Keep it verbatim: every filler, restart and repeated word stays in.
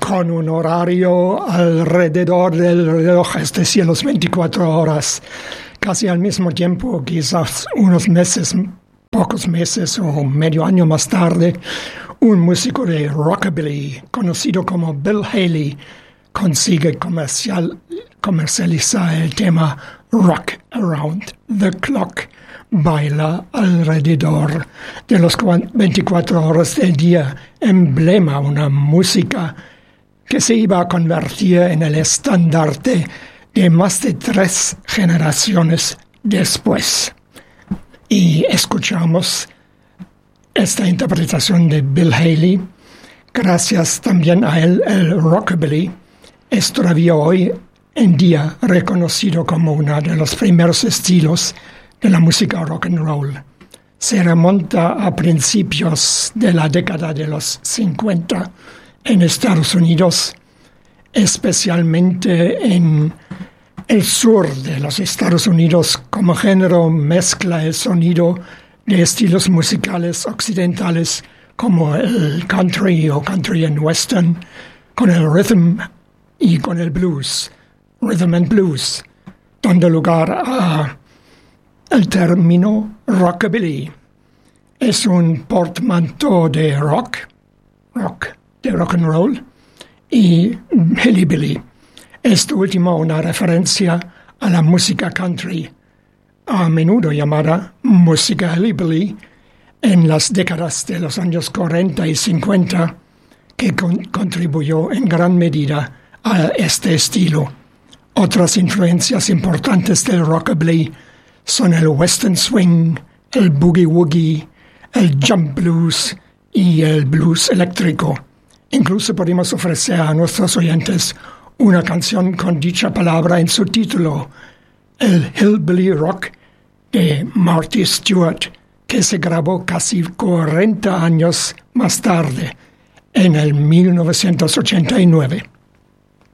con un horario alrededor del reloj, es decir, los veinticuatro horas, casi al mismo tiempo, quizás unos meses, pocos meses o medio año más tarde, un músico de rockabilly conocido como Bill Haley consigue comercial, comercializar el tema Rock Around the Clock, baila alrededor de los veinticuatro horas del día, emblema, una música que se iba a convertir en el estandarte de más de tres generaciones después. Y escuchamos esta interpretación de Bill Haley. Gracias también a él, el rockabilly es todavía hoy en día reconocido como uno de los primeros estilos de la música rock and roll. Se remonta a principios de la década de los cincuenta en Estados Unidos, especialmente en el sur de los Estados Unidos. Como género mezcla el sonido de estilos musicales occidentales como el country o country and western, con el rhythm y con el blues, rhythm and blues, dando lugar a el término rockabilly. Es un portmanteau de rock, rock, de rock and roll, y hillbilly. Esto último una referencia a la música country, a menudo llamada música hillbilly, en las décadas de los años cuarenta y cincuenta, que con, contribuyó en gran medida a este estilo. Otras influencias importantes del rockabilly son el western swing, el boogie woogie, el jump blues y el blues eléctrico. Incluso podemos ofrecer a nuestros oyentes una canción con dicha palabra en su título, el Hillbilly Rock de Marty Stewart, que se grabó casi cuarenta años más tarde, en el mil novecientos ochenta y nueve.